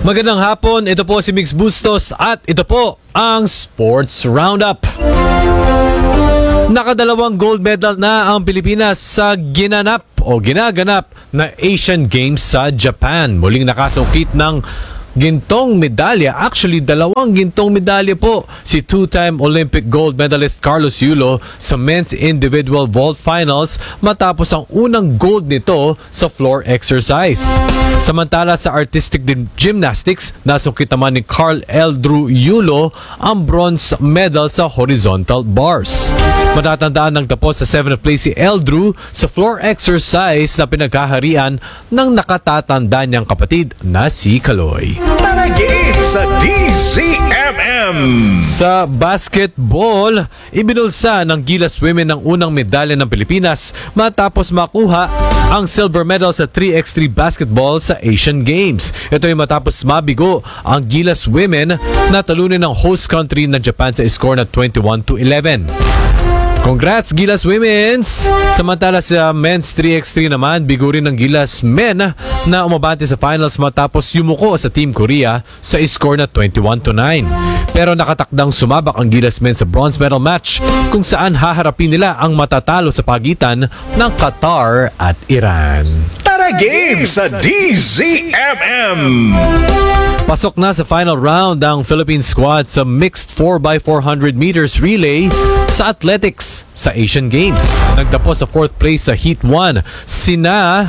Magandang hapon, ito po si Mix Bustos at ito po ang Sports Roundup. Nakadalawang gold medal na ang Pilipinas sa ginaganap na Asian Games sa Japan. Muling nakasungkit ng gintong medalya. Actually, dalawang gintong medalya po si two-time Olympic gold medalist Carlos Yulo sa men's individual vault finals matapos ang unang gold nito sa floor exercise. Samantala sa artistic gymnastics, nasungkit naman ni Carl Eldrew Yulo ang bronze medal sa horizontal bars. Matatandaan ng tapos sa 7th place si Eldrew sa floor exercise na pinagkaharian ng nakatatanda niyang kapatid na si Kaloy. Tara game sa DZMM! Sa basketball, ibinulsa ng Gilas Women ang unang medalya ng Pilipinas matapos makuha ang silver medal sa 3x3 basketball sa Asian Games. Ito ay matapos mabigo ang Gilas Women na talunin ng host country na Japan sa score na 21-11. Congrats Gilas Women's! Samantala sa men's 3x3 naman, bigo rin ng Gilas Men na umabante sa finals matapos yumuko sa Team Korea sa score na 21-9. Pero nakatakdang sumabak ang Gilas Men sa bronze medal match kung saan haharapin nila ang matatalo sa pagitan ng Qatar at Iran. Tara game sa DZMM! Pasok na sa final round ang Philippine squad sa mixed 4x400 meters relay sa athletics sa Asian Games. Nagtapos sa 4th place sa Heat 1 sina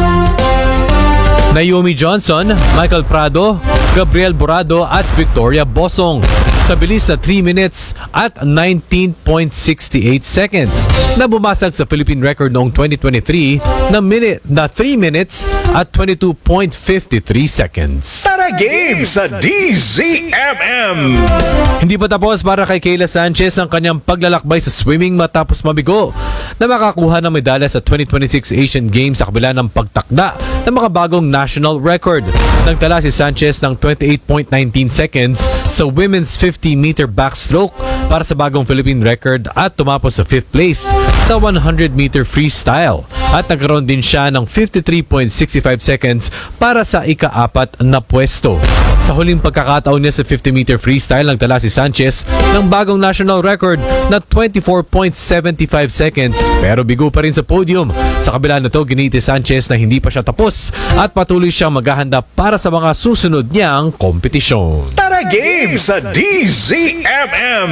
Naomi Johnson, Michael Prado, Gabriel Borado at Victoria Bosong sa bilis na 3 minutes at 19.68 seconds na bumasag sa Philippine record noong 2023 na 3 minutes at 22.53 seconds. Tara game sa DZMM! Hindi pa tapos para kay Kayla Sanchez ang kanyang paglalakbay sa swimming matapos mabigo na makakuha ng medalya sa 2026 Asian Games sa kabila ng pagtakda ng makabagong national record. Nagtala si Sanchez ng 28.19 seconds sa women's 50-meter backstroke para sa bagong Philippine record at tumapos sa 5th place sa 100-meter freestyle. At nagkaroon din siya ng 53.65 seconds para sa ika-4 na pwesto. Sa huling pagkakataon niya sa 50-meter freestyle, nagtala si Sanchez ng bagong national record na 24.75 seconds pero bigo pa rin sa podium. Sa kabila nito, giniti Sanchez na hindi pa siya tapos at patuloy siyang maghahanda para sa mga susunod niyang kompetisyon. Tara game sa DZMM!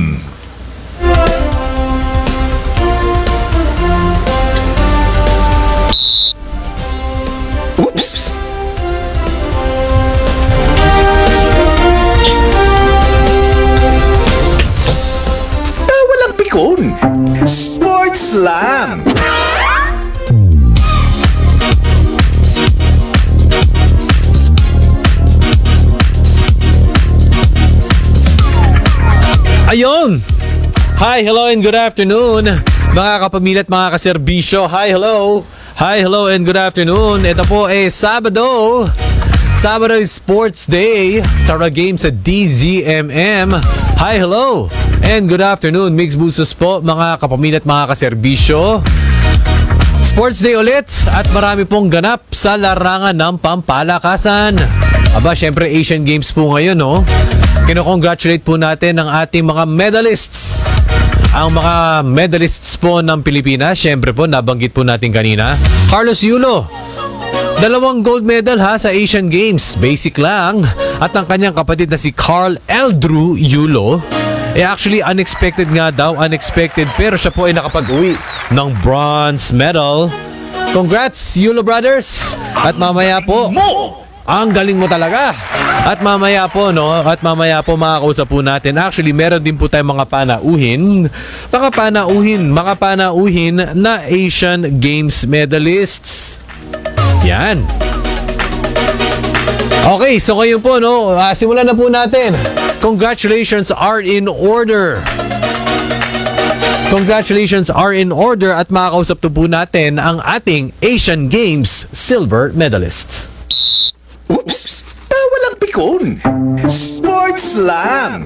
Oops! Walang pikon! Sports Slam! Ayun! Hi, hello, and good afternoon. Mga kapamilya at mga kaserbisyo. Hi, hello. Hi, hello, and good afternoon. Ito po ay Sabado. Sabado is Sports Day. Tara game sa DZMM. Hi, hello, and good afternoon. Mix Bustos po, mga kapamilya at mga kaserbisyo. Sports Day ulit at marami pong ganap sa larangan ng pampalakasan. Aba, syempre Asian Games po ngayon, no? Kino-congratulate po natin ang ating mga medalists. Ang mga medalists po ng Pilipinas, syempre po, nabanggit po natin kanina. Carlos Yulo, 2 gold medal ha sa Asian Games. Basic lang. At ang kanyang kapatid na si Carl Eldrew Yulo, actually unexpected nga daw, unexpected, pero siya po ay nakapag-uwi ng bronze medal. Congrats, Yulo brothers! At mamaya po, ang galing mo talaga. At mamaya po, makakausap po natin. Actually, meron din po tayong mga panauhin na Asian Games medalists. Yan. Okay, so ngayon po, simulan na po natin. Congratulations are in order. Congratulations are in order at makakausap po natin ang ating Asian Games silver medalist. Oops! Walang pikon! Sports Slam!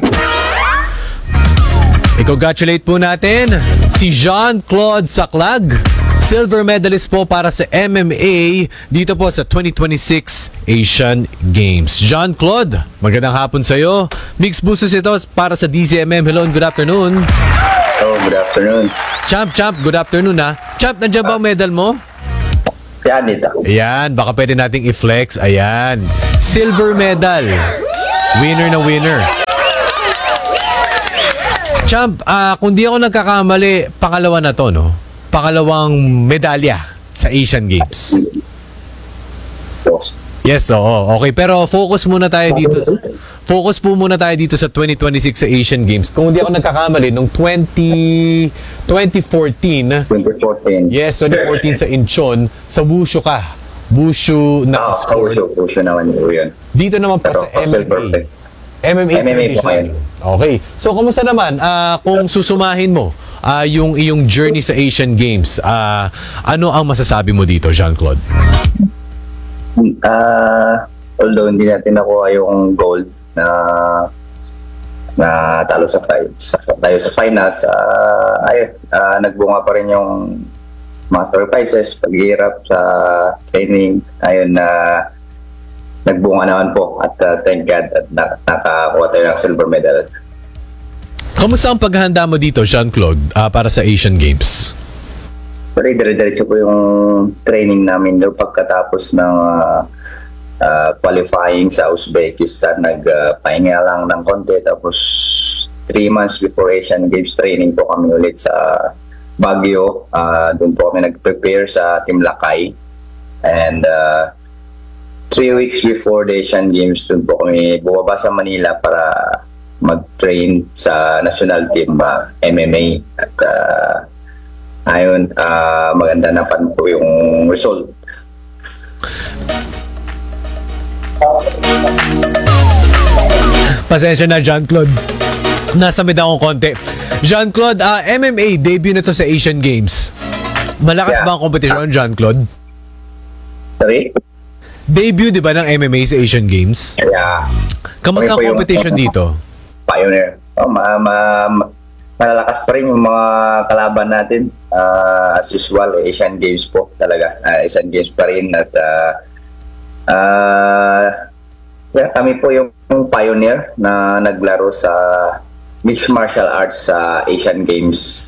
I-congratulate po natin si Jean-Claude Saclag silver medalist po para sa MMA dito po sa 2026 Asian Games. Jean-Claude, magandang hapon sa iyo. Mixed Busos ito para sa DZMM. Hello and good afternoon. Oh, good afternoon. Champ, good afternoon ha. Champ, nandiyan ba ang medal mo? Yan dito. Ayan, baka pwede nating i-flex. Ayan, silver medal. Winner na winner. Champ, kung di ako nagkakamali, pangalawa na to, no? Pangalawang medalya sa Asian Games. Yes, oo. Okay, pero focus muna tayo dito. Focus po muna tayo dito sa 2026 sa Asian Games. Kung di ako nagkakamali, nung 2014, 2014. yes, 2014 sa Incheon, sa Wushu ka. Wushu na sport. Wushu naman yun. Dito naman pa Pero sa silver MMA. plate. MMA po ngayon. Okay. So, kamusta naman? Kung susumahin mo yung iyong journey sa Asian Games, ano ang masasabi mo dito, Jean-Claude? Although hindi natin nakuha yung gold na talo tayo sa finals, nagbunga pa rin yung mga sacrifices, paghihirap sa training. Ayun na nagbunga naman po at thank God at nakakuha tayo ng silver medal. Kamusta ang paghahanda mo dito, Jean-Claude, para sa Asian Games? Pero dire-diretso po yung training namin doon pagkatapos ng qualifying sa Uzbekistan. Nagpahinga lang ng konti, tapos 3 months before Asian Games training po kami ulit sa Baguio. Doon po kami nag-prepare sa Team Lakay, and 3 weeks before the Asian Games, doon po kami bumaba sa Manila para mag-train sa national team MMA. At ayun, maganda na po yung result. Pasensya na, Jean-Claude. Nasamid akong konti. Jean-Claude, MMA, debut na to sa Asian Games. Malakas ba ang kompetisyon, Jean-Claude? Sorry? Debut, di ba, ng MMA sa Asian Games? Yeah. Kamusta ang competition dito? Pioneer. Malalakas pa rin yung mga kalaban natin. As usual, Asian Games po talaga. Asian Games pa rin. At kami po yung pioneer na naglaro sa mixed martial arts sa Asian Games.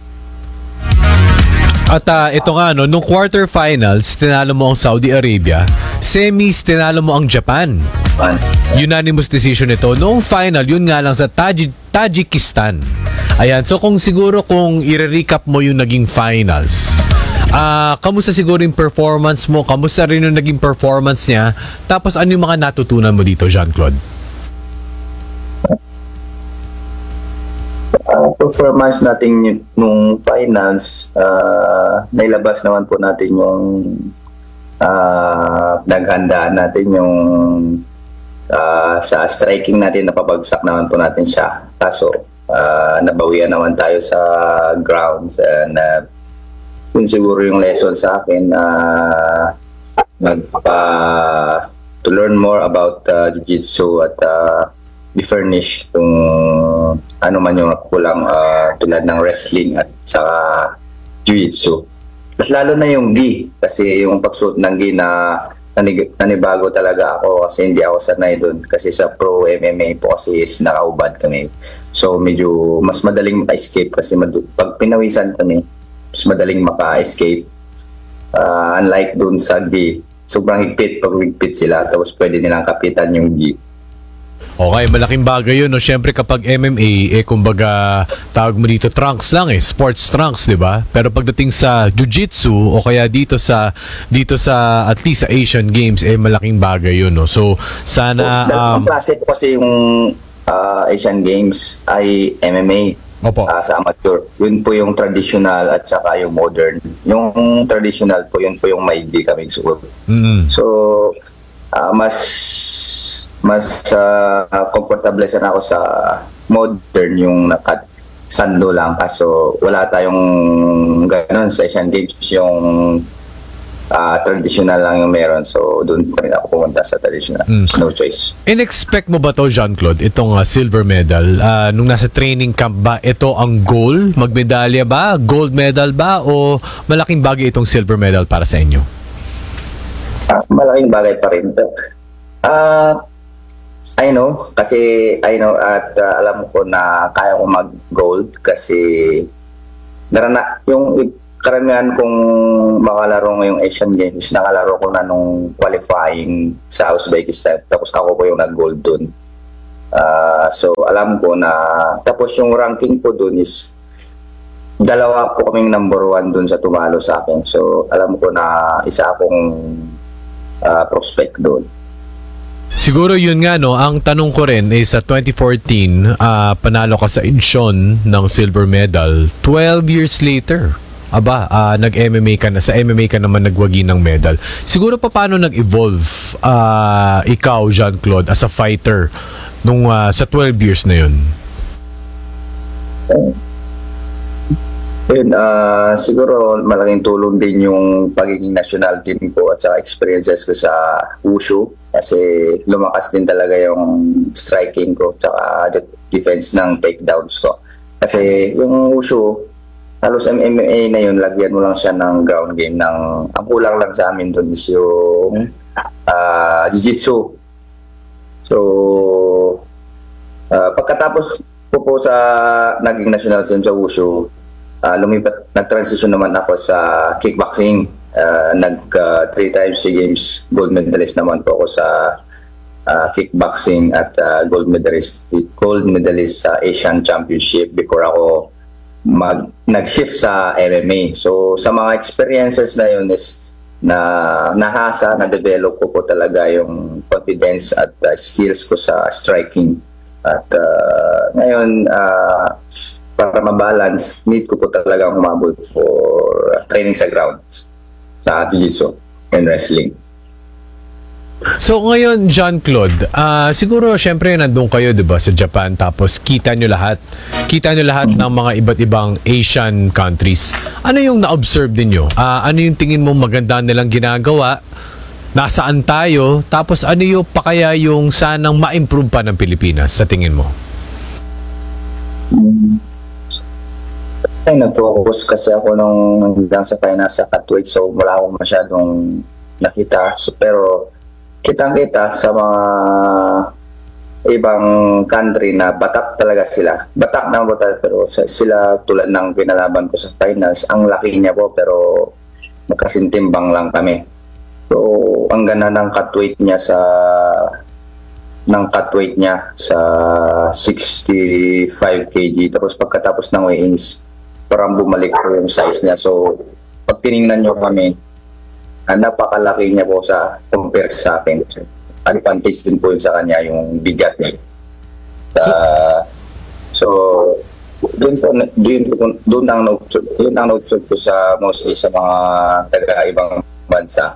At ito nga, no, nung quarterfinals, tinalo mo ang Saudi Arabia. Semis, tinalo mo ang Japan. Unanimous decision ito. Noong final, yun nga lang sa Tajikistan. Ayan, so kung i-recap mo yung naging finals, kamusta siguro yung performance mo? Kamusta rin yung naging performance niya? Tapos ano yung mga natutunan mo dito, Jean-Claude? Performance natin nung finals, nailabas naman po natin yung naghandaan natin yung sa striking natin, napabagsak naman po natin siya. Kaso nabawian naman tayo sa grounds, and yun siguro yung lesson sa akin, to learn more about jiu-jitsu at i-furnish kung ano man yung kulang, tulad ng wrestling at saka jiu-jitsu. Mas lalo na yung gi, kasi yung pagsuot ng gi na nanibago talaga ako, kasi hindi ako sanay doon. Kasi sa pro MMA po kasi is nakaubad kami. So medyo mas madaling maka-escape, kasi pag pinawisan kami, mas madaling maka-escape. Unlike doon sa gi, sobrang higpit pag higpit sila, tapos pwede nilang kapitan yung gi. Okay, malaking bagay yun, no? Siyempre kapag MMA, kumbaga, tawag mo dito, trunks lang sports trunks, di ba? Pero pagdating sa jiu-jitsu, o kaya dito sa, at least sa Asian Games, malaking bagay yun, no? So, sana... Ang klase ko kasi yung Asian Games ay MMA. Opo. Sa amateur. Yun po yung traditional at saka yung modern. Yung traditional po, yun po yung may di kaming suot. Mm-hmm. So, mas comfortable sana ako sa modern, yung sando lang, kaso wala tayong gano'n sa Asian Games, yung traditional lang yung meron. So, doon pa rin ako pumunta sa traditional. No choice. In-expect mo ba to, Jean-Claude, itong silver medal? Nung nasa training camp ba, ito ang goal? Magmedalya ba? Gold medal ba? O malaking bagay itong silver medal para sa inyo? Malaking bagay pa rin. I know at alam ko na kaya ko mag-gold kasi yung karamihan kong makalaro ngayong Asian Games, nakalaro ko na nung qualifying sa Uzbekistan. Tapos ako po yung nag-gold dun. So alam ko na, tapos yung ranking ko dun is dalawa po kaming number 1 dun sa tumalo sa akin. So alam ko na isa akong prospect dun. Siguro yun nga, no, ang tanong ko rin is sa 2014, panalo ka sa Incheon ng silver medal. 12 years later, nag-MMA ka na. Sa MMA ka naman nagwagi ng medal. Siguro paano nag-evolve ikaw, Jean-Claude, as a fighter nung sa 12 years na yun? Siguro malaking tulong din yung pagiging national team ko at saka experiences ko sa Wushu kasi lumakas din talaga yung striking ko at saka defense ng takedowns ko. Kasi yung Wushu, halos MMA na yun, lagyan mo lang siya ng ground game. Ang kulang lang sa amin doon is yung Jiu-Jitsu. So, pagkatapos ko po sa naging national team sa Wushu, nag-transition naman ako sa kickboxing. 3 times SEA Games gold medalist naman po ako sa kickboxing at gold medalist sa Asian Championship before ako nag-shift sa MMA. So sa mga experiences na yun is na-develop ko po talaga yung confidence at skills ko sa striking. At ngayon, para ma-balance, need ko po talaga humabol for training sa ground, sa Jiu-Jitsu and wrestling. So ngayon, Jean-Claude, siguro syempre nandun kayo, 'di ba, sa Japan, tapos kita nyo lahat ng mga iba't ibang Asian countries. Ano yung na-observe niyo? Ano yung tingin mo maganda nilang ginagawa? Nasaan tayo? Tapos ano yung kaya yung sanang ma-improve pa ng Pilipinas sa tingin mo? Nag-focus kasi ako nung hanggang sa finals sa cutweight, so wala akong masyadong nakita. So, pero kitang-kita sa mga ibang country na batak talaga sila. Batak na batak, pero sila tulad ng pinalaban ko sa finals, ang laki niya po pero magkasintimbang lang kami. So, ang ganda ng cutweight niya sa 65 kg. Tapos pagkatapos ng weigh-ins, parang bumalik po yung size niya. So, pag tinignan nyo kami, napakalaki niya po sa compare sa akin. Advantage din po yun sa kanya yung bigat niya. So, doon ang na-observe ko sa mostly sa mga taga-ibang bansa.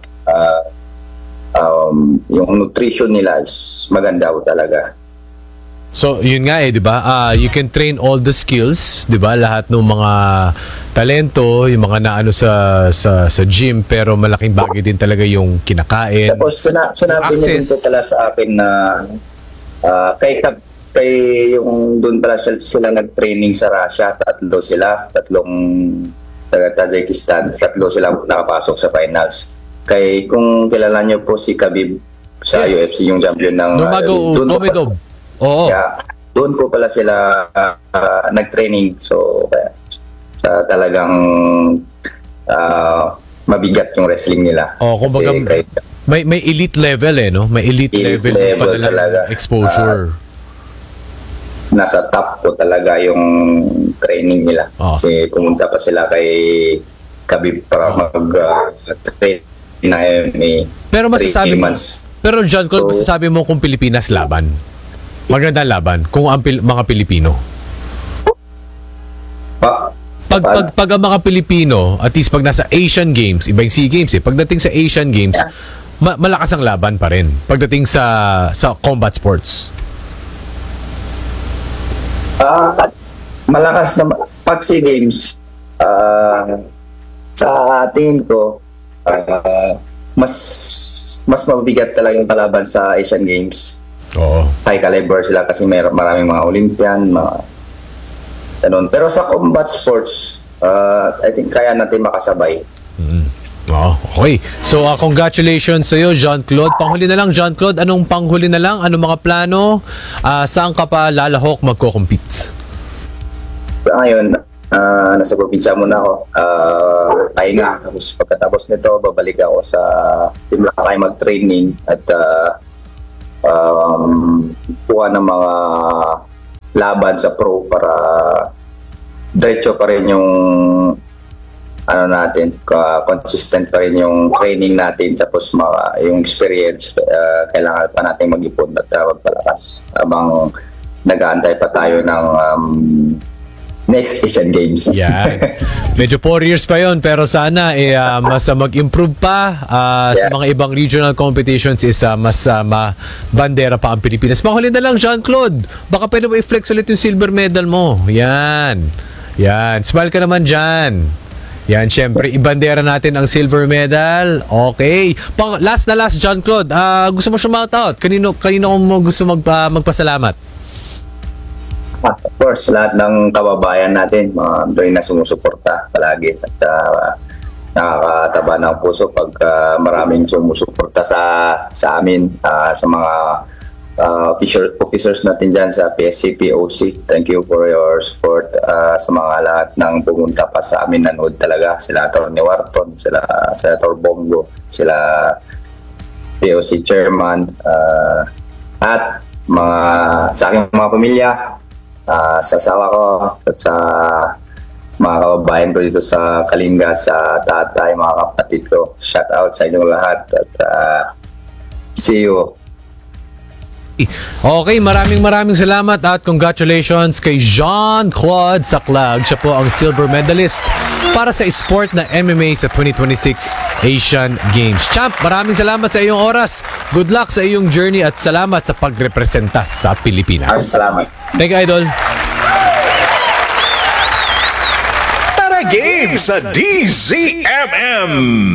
Yung nutrition nila is maganda po talaga. So, yun nga 'di ba? You can train all the skills, 'di ba? Lahat ng mga talento, yung mga naano sa gym, pero malaking bagay din talaga yung kinakain. Tapos sinabi niya din po pala sa akin na kay yung doon pala sila nag-training sa Russia, tatlong taga Tajikistan, tatlo sila nakapasok sa finals. Kung kilala niyo po si Khabib sa UFC, yung champion ng Nurmagomedov. Oo. Yeah, doon po pala sila nag-training. So, talagang mabigat yung wrestling nila. Kumbaga may elite level no? May elite level talaga exposure. Nasa top po talaga yung training nila. Kasi pumunta pa sila kay Khabib para mag-train na MMA. Pero Jean-Claude, masasabi mo kung Pilipinas laban? Maganda laban kung ang mga Pilipino. Pag ang mga Pilipino, at least pag nasa Asian Games, iba yung SEA Games Pagdating sa Asian Games, malakas ang laban pa rin. Pagdating sa combat sports. Malakas na pag SEA Games, sa tingin ko, mas mabigat talaga yung kalaban sa Asian Games. Oo. High caliber sila kasi maraming mga Olympian, mga ganun. Pero sa combat sports, I think kaya natin makasabay. Oh, okay. So, congratulations sa iyo, Jean-Claude. Panghuli na lang, Jean-Claude. Anong panghuli na lang? Anong mga plano? Saan ka pa lalahok magko-compete? Ngayon, nasa probinsya muna ako. Pahinga. Tapos pagkatapos nito, babalik ako sa Team Lakay mag-training at kuha ng mga laban sa pro para diretso pa rin yung natin, consistent pa rin yung training natin, tapos yung experience, kailangan pa natin mag-ipon at magpalakas habang nag-aantay pa tayo ng next Asian Games. Yeah. Medyo 4 years pa yon, pero sana mas mag-improve pa sa mga ibang regional competitions is mas bandera pa ang Pilipinas. Panghuli na lang, Jean-Claude. Baka pwede mo i-flex ulit yung silver medal mo. Yan. Smile ka naman dyan. Yan, syempre, ibandera natin ang silver medal. Okay. Last, Jean-Claude. Gusto mo shout out? Kanino mo gusto magpasalamat? Of course, lahat ng kababayan natin, mga doon na sumusuporta palagi at nakakataba ng puso pag maraming sumusuporta sa amin, sa mga officers natin dyan sa PSC, POC. Thank you for your support, sa mga lahat ng pumunta pa sa amin, nanood talaga. Sila Atty. Wharton, sila Senator Bongo, sila POC Chairman, at sa aking mga pamilya, sa asawa ko at sa mga kababayan ko dito sa Kalinga, sa tatay, mga kapatid ko. Shout out sa inyong lahat at see you. Okay, maraming salamat at congratulations kay Jean-Claude Saclag. Siya po ang silver medalist para sa sport na MMA sa 2026 Asian Games. Champ, maraming salamat sa iyong oras. Good luck sa iyong journey at salamat sa pagrepresenta sa Pilipinas. Salamat. Thank you, Idol. Tara game sa DZMM!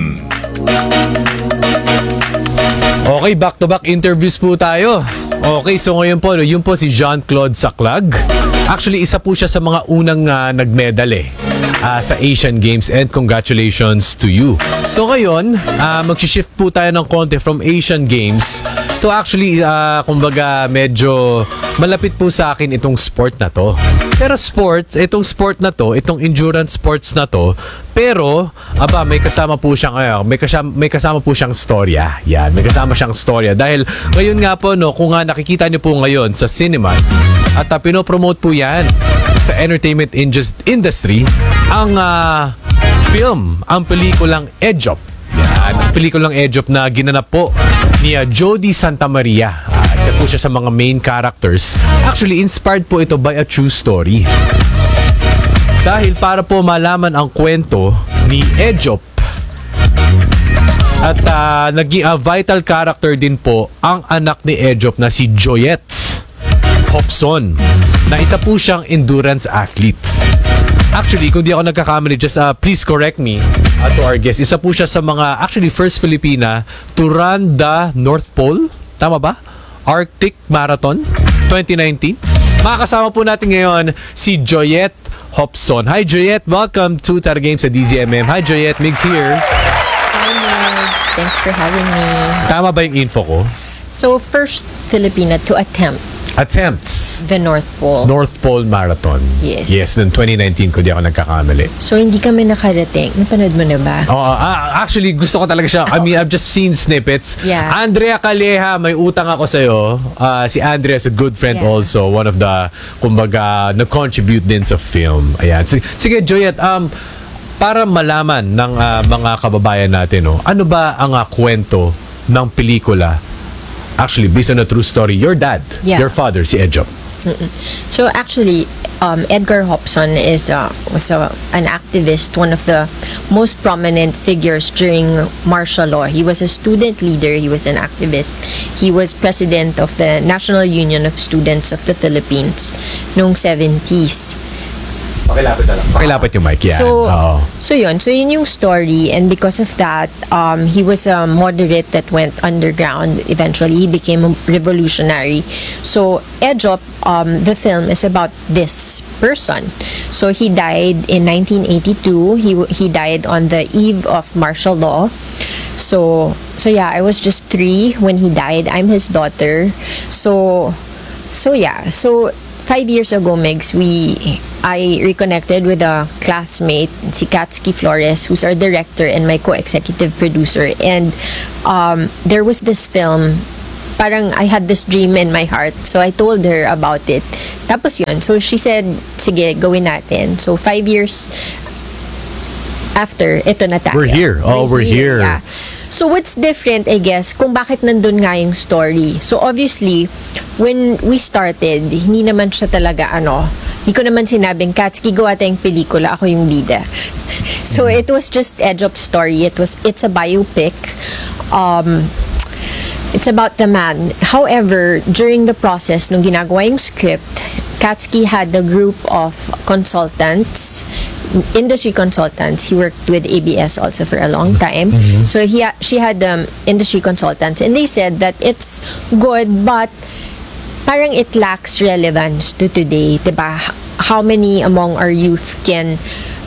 Okay, back-to-back interviews po tayo. Okay, so ngayon po, yun po si Jean-Claude Saclag. Actually, isa po siya sa mga unang nag-medal sa Asian Games, and congratulations to you. So ngayon, mag-shift po tayo ng konti from Asian Games to actually, kumbaga, medyo malapit po sa akin itong sport na to. Pero itong sport na to, itong endurance sports na to, pero, may kasama po siyang, may kasama po siyang storya. Yan, may kasama siyang storya. Dahil, ngayon nga po, kung nakikita niyo po ngayon sa cinemas, at pinopromote po yan sa entertainment industry, ang film, ang pelikulang Edjop. Yan, ang pelikulang Edjop na ginanap po ni Jody Santa Maria. Isa po siya sa mga main characters. Actually, inspired po ito by a true story. Dahil para po malaman ang kwento ni Edjop at naging vital character din po ang anak ni Edjop na si Joyet Hopson, na isa po siyang endurance athlete. Actually, kung di ako nagkakamali, just please correct me to our guest. Isa po siya sa mga, actually, first Filipina to run the North Pole. Tama ba? Arctic Marathon 2019. Makakasama po natin ngayon si Joyet Hopson. Hi, Joyet. Welcome to Tara Games sa DZMM. Hi, Joyet. Migs here. Hi, Migs. Thanks for having me. Tama ba yung info ko? So, first Filipina to attempts the North Pole Marathon. Yes. Yes, noong 2019 ko di ako nagkakamali. So, hindi kami nakarating. Napanood mo na ba? Actually, gusto ko talaga siya. I mean, I've just seen snippets. Yeah. Andrea Calleja, may utang ako sa'yo. Si Andrea is a good friend also. One of the, kumbaga, nag-contribute din sa film. Ayan. Sige, Joyet, para malaman ng mga kababayan natin, ano ba ang kwento ng pelikula? Actually, based on a true story, your dad, your father, si Edjop. So actually, Edgar Hopson was an activist, one of the most prominent figures during martial law. He was a student leader, he was an activist. He was president of the National Union of Students of the Philippines noong 70s. Pakilapit na lang. Pakilapit yung mic, yan. So, Oo. so yun yung story, and because of that, he was a moderate that went underground. Eventually, he became a revolutionary. So, Edjop, the film is about this person. So, he died in 1982. He died on the eve of martial law. So yeah, I was just 3 when he died. I'm his daughter. So 5 years ago, Megs, I reconnected with a classmate, si Katsuki Flores, who's our director and my co-executive producer. And there was this film, parang I had this dream in my heart. So I told her about it. Tapos yun. So she said, sige, gawin natin. So 5 years after, ito na tayo. We're here. Oh, we're here. Yeah. So what's different, I guess, kung bakit nandun nga yung story. So obviously, when we started, hindi naman siya talaga hindi ko naman sinabing, Katsuki, gawa tayong pelikula, ako yung bida. So it was just Edjop's story. It's a biopic. It's about the man. However, during the process, nung ginagawa yung script, Katsuki had a group of consultants, industry consultants. He worked with ABS also for a long time. So she had industry consultants, and they said that it's good, but parang it lacks relevance to today, diba? How many among our youth can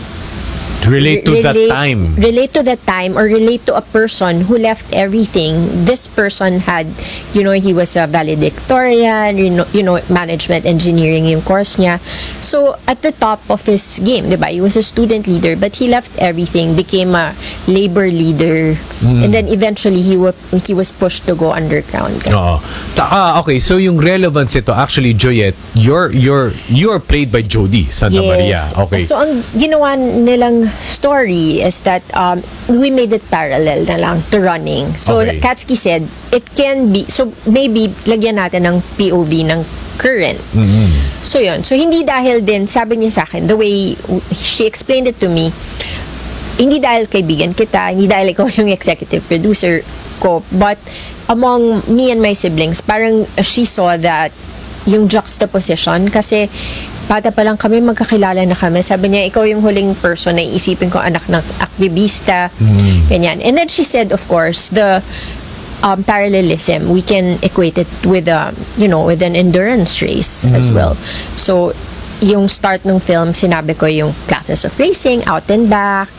Relate to that time. Relate to that time, or relate to a person who left everything. This person had, he was a valedictorian, management engineering yung course niya. So, at the top of his game, diba? He was a student leader, but he left everything, became a labor leader, and then eventually he was pushed to go underground. Oo. Okay, so yung relevance ito, actually, Joyette, you're played by Jody Santa Maria. Okay. So, ang ginawa nilang story is that we made it parallel na lang to running. So, Okay. Katsuki said, it can be, so maybe lagyan natin ng POV ng current. So, yun. So, hindi dahil din, sabi niya sa akin, the way she explained it to me, hindi dahil kaibigan kita, hindi dahil ikaw yung executive producer ko, but among me and my siblings, parang she saw that yung juxtaposition, kasi bata pa lang kami, magkakilala na kami. Sabi niya, ikaw yung huling person na iisipin ko anak ng aktivista. Ganyan. And then she said, of course, the parallelism, we can equate it with with an endurance race as well. So, yung start ng film, sinabi ko yung classes of racing, out and back,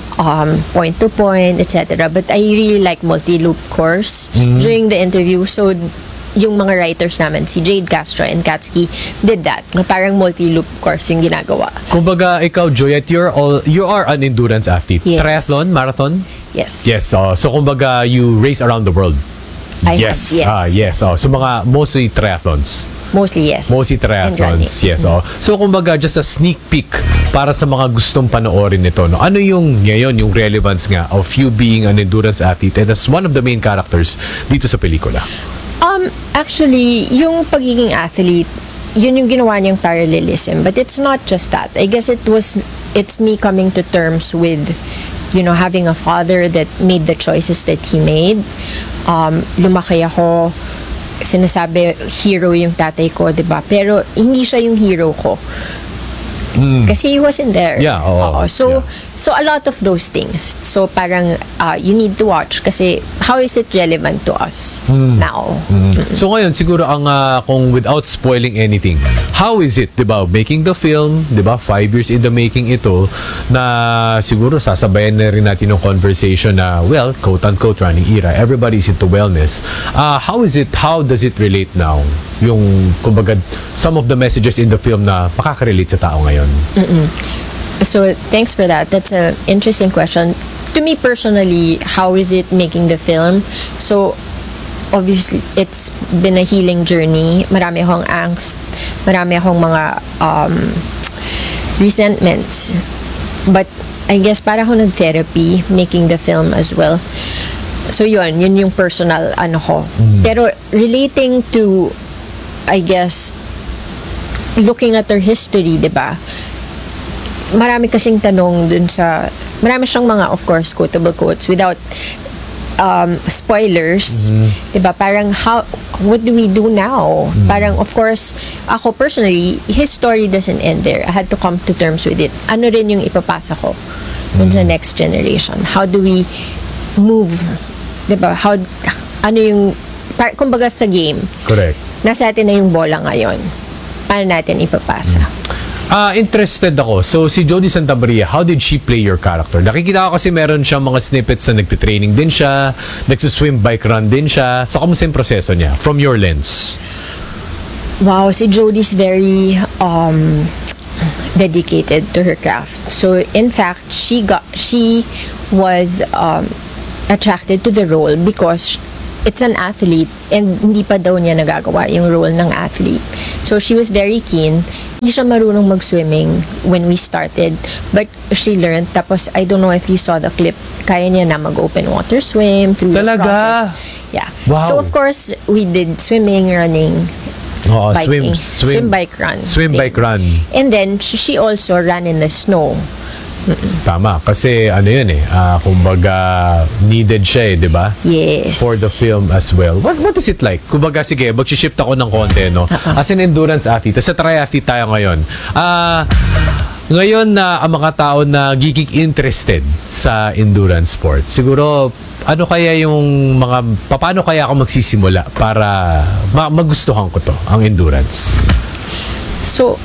point to point, etc. But I really like multi-loop course during the interview. So, yung mga writers namin, si Jade Castro and Katsuki, did that. Na parang multi-loop course yung ginagawa. Kumbaga, ikaw, Joyette, you are an endurance athlete. Yes. Triathlon, marathon? Yes. Yes. So, kumbaga, you race around the world. I have, yes. Yes. So, mga mostly triathlons. Mostly, yes. Mostly And running. triathlons. Yes. So, kumbaga, just a sneak peek para sa mga gustong panoorin nito. No? Ano yung ngayon, yung relevance nga of you being an endurance athlete and as one of the main characters dito sa pelikula? Actually, yung pagiging athlete, yun yung ginawa niyang parallelism. But it's not just that. I guess it's me coming to terms with, having a father that made the choices that he made. Lumaki ako, sinasabi, hero yung tatay ko, diba? Pero hindi siya yung hero ko. Kasi he wasn't there. Yeah, oo. So a lot of those things. So parang you need to watch kasi how is it relevant to us now? So ngayon, siguro kung without spoiling anything, how is it, 'di ba, making the film, 'di ba, 5 years in the making ito, na siguro sasabayan na rin natin yung conversation na, well, quote-unquote running era, everybody's into wellness. How does it relate now? Yung, kumbaga, some of the messages in the film na makaka-relate sa tao ngayon. So thanks for that. That's an interesting question. To me personally, how is it making the film? So obviously, it's been a healing journey. Marami akong angst, marami akong mga resentments. But I guess para ako nag-therapy making the film as well. So yun yung personal ko. Pero relating to, I guess, looking at their history, 'di ba? Marami kasing tanong dun sa, marami siyang mga, of course, quotable quotes without spoilers, diba? Parang what do we do now? Parang, of course, ako personally, his story doesn't end there. I had to come to terms with it. Ano rin yung ipapasa ko dun sa next generation? How do we move? Diba? Ano yung, kumbaga sa game, Correct. nasa atin na yung bola ngayon. Paano natin ipapasa? Interested ako. So, si Jody Santa Maria, how did she play your character? Nakikita ko kasi meron siyang mga snippets na nagtitraining din siya, nagsuswim bike run din siya. So, kamusta yung proseso niya? From your lens. Wow, si Jody's very dedicated to her craft. So, in fact, she was attracted to the role because it's an athlete and hindi pa daw niya nagagawa yung role ng athlete. So, she was very keen. Hindi siya marunong mag-swimming when we started, but she learned. Tapos, I don't know if you saw the clip, kaya niya na mag-open water swim through the Talaga? process. Yeah. Wow. So, of course, we did swimming, running, Oo, biking. Swim, bike, run. Swim, thing. bike, run. And then, she also ran in the snow. Tama. Kasi ano yun kumbaga needed siya di ba? Yes. For the film as well. What is it like? Kumbaga, sige, mag-shift ako ng konti, no? As an endurance athlete, as a triathlete tayo ngayon. Ngayon na ang mga tao na giging interested sa endurance sport, siguro, ano kaya yung paano kaya ako magsisimula para magustuhan ko to, ang endurance? So,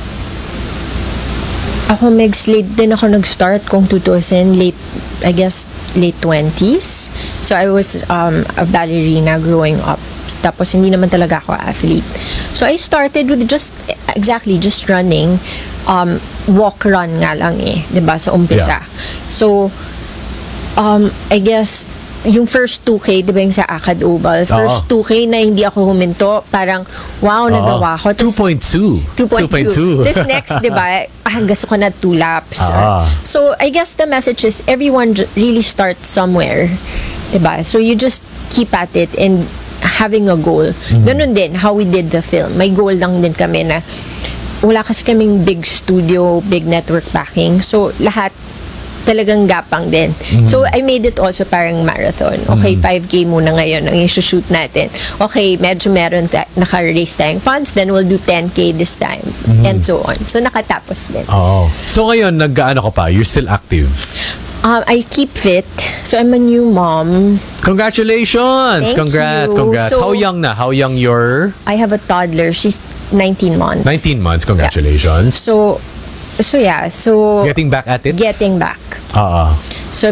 ako late din ako nag-start kung 2000, late 20s. So, I was a ballerina growing up. Tapos, hindi naman talaga ako athlete. So, I started with just running. Walk-run nga lang diba, sa umpisa. Yeah. So, I guess, yung first 2K, di ba yung sa Akad Oval? First 2K na hindi ako huminto, parang, wow, nagawa ko. 2.2. 2.2. This next, di ba, gusto ko na 2 laps. So, I guess the message is everyone really starts somewhere. Di ba? So, you just keep at it and having a goal. Ganun din, how we did the film. May goal lang din kami na wala kasi kaming big studio, big network backing. So, lahat talagang gapang din. So, I made it also parang marathon. Okay, 5K muna ngayon ang i-shoot natin. Okay, medyo meron naka-raise tayong funds, then we'll do 10K this time. And so on. So, nakatapos din. Oh. So, ngayon, nag-ano ka pa? You're still active? I keep fit. So, I'm a new mom. Congratulations! Thank Congrats. you. So, how young na? How young you're? I have a toddler. She's 19 months. 19 months. Congratulations. So yeah. So, Getting back at it? getting back. So,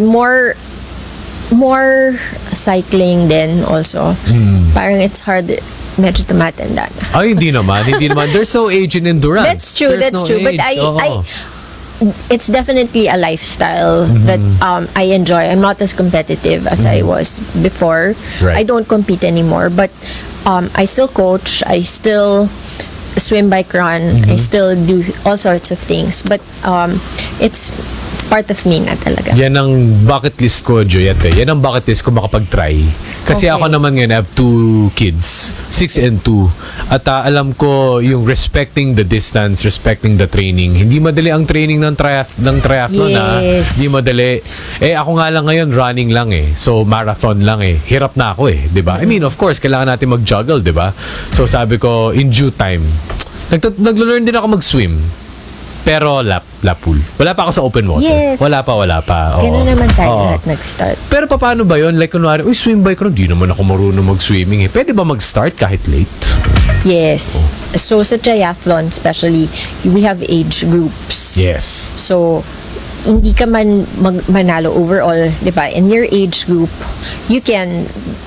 more cycling then also. Parang it's hard. Medyo tumatanda na. Ay, hindi naman. There's no age in endurance. That's true. There's That's no true. But age. it's definitely a lifestyle that I enjoy. I'm not as competitive as I was before. Right. I don't compete anymore, but I still coach. I still swim, bike, run. I still do all sorts of things. But it's part of me na talaga. Yan ang bucket list ko, Joyette. Yan ang bucket list ko makapag-try. Kasi Okay. ako naman ngayon, I have 2 kids. 6 and 2. At alam ko yung respecting the distance, respecting the training. Hindi madali ang training ng triathlon. Yes. Hindi madali. Ako nga lang ngayon, running lang So, marathon lang Hirap na ako di ba? I mean, of course, kailangan natin mag-juggle, di ba? So, sabi ko, in due time, naglo-learn din ako mag-swim. Pero lap pool. Wala pa ako sa open water. Yes. Wala pa. Oo. Ganun naman tayo Oo. lahat nag-start. Pero paano ba yun? Like, kunwari, swim bike run. Di naman ako marunong mag-swimming Pwede ba mag-start kahit late? Yes. So, sa triathlon especially, we have age groups. Yes. So, hindi ka man manalo overall, di ba? In your age group, you can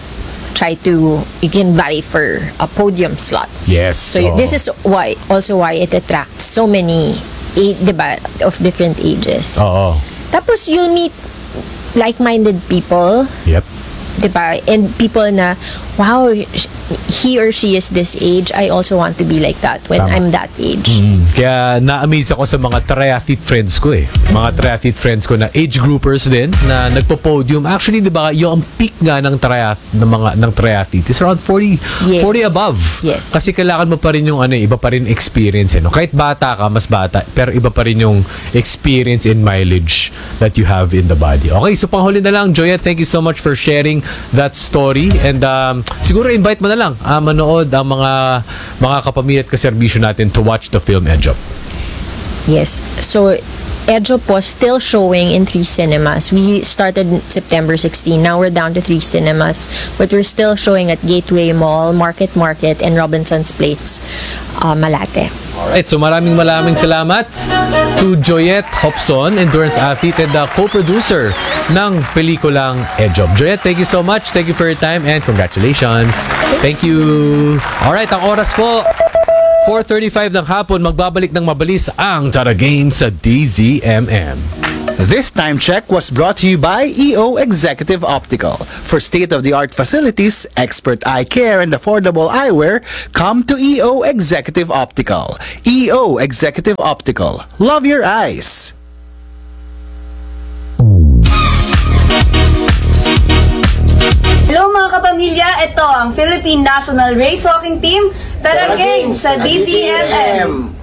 vie for a podium slot. Yes. So, this is why it attracts so many, di ba, of different ages. Oo. Tapos, you'll meet like-minded people, Yep. di ba? And people na wow, he or she is this age, I also want to be like that when Tama. I'm that age. Kaya na-amaze ako sa mga triathlete friends ko eh. Mga triathlete friends ko na age groupers din na nagpo-podium. Actually, 'di ba, yung peak nga ng triathlete is around 40 Yes. 40 above. Yes. Kasi kailangan mo pa rin yung iba pa rin experience eh, no? Kahit bata ka, mas bata, pero iba pa rin yung experience and mileage that you have in the body. Okay, so panghuli na lang, Joyet, thank you so much for sharing that story, and siguro invite mo na lang manood ang mga kapamilya at kaserbisyo natin to watch the film Edge Up. Yes. So, Edge Up was still showing in 3 cinemas. We started September 16. Now we're down to 3 cinemas. But we're still showing at Gateway Mall, Market, and Robinson's Place, Malate. Alright, so maraming salamat to Joyet Hopson, endurance athlete and the co-producer ng pelikulang Edge Up. Joyet, thank you so much. Thank you for your time and congratulations. Thank you. Alright, ang oras po 4:35 ng hapon, magbabalik ng mabilis ang Tara Games sa DZMM. This time check was brought to you by EO Executive Optical. For state-of-the-art facilities, expert eye care, and affordable eyewear, come to EO Executive Optical. EO Executive Optical. Love your eyes. Hello mga kapamilya, ito ang Philippine National Race Walking Team. Tara Games sa DZMM!